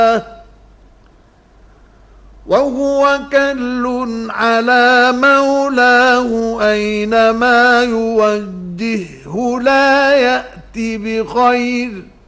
وهو كل على مولاه أينما يوجهه لا يأتي بخير.